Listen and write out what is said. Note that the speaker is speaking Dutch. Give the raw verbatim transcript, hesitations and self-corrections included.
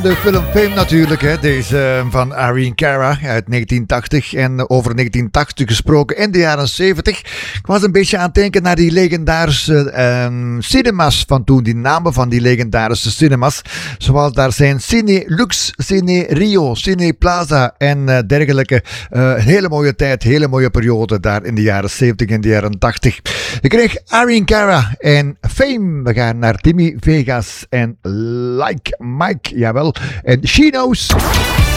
De film Fame natuurlijk, hè. Deze van Irene Cara uit negentien tachtig. En over negentien tachtig gesproken in de jaren zeventig. Ik was een beetje aan het denken naar die legendarische uh, cinemas van toen. Die namen van die legendarische cinemas. Zoals daar zijn Cine Lux, Cine Rio, Cine Plaza en uh, dergelijke. Uh, een hele mooie tijd, hele mooie periode daar in de jaren zeventig en de jaren tachtig. Je kreeg Irene Cara en Fame. We gaan naar Timmy Vegas en Like Mike, jawel. En She Knows.